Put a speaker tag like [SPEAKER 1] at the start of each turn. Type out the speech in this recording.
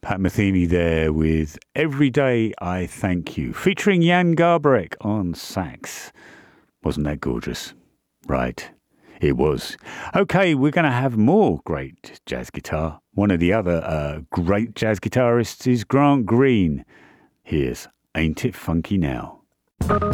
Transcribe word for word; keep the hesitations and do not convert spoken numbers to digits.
[SPEAKER 1] Pat Metheny there with Every Day I Thank You, featuring Jan Garbarek on sax. Wasn't that gorgeous? Right, it was. Okay, we're going to have more great jazz guitar. One of the other uh, great jazz guitarists is Grant Green. Here's Ain't It Funky Now.